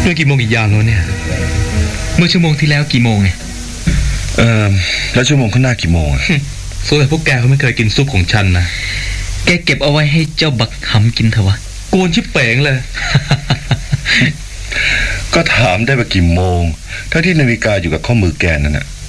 มื่อกี่โมงอีกอย่างแล้วเนี่ยเมื่อชั่วโมงที่แล้วกี่โมงไงแล้วชั่วโมงข้างหน้ากี่โมงส่วนแต่พวกแกเขาไม่เคยกินซุปของฉันนะแกเก็บเอาไว้ให้เจ้าบักหำกินเถอะวะโกนชิบเป๋งเลยก็ถามได้ว่ากี่โมงทั้งที่นาฬิกาอยู่กับข้อมือแกนั่นน่ะ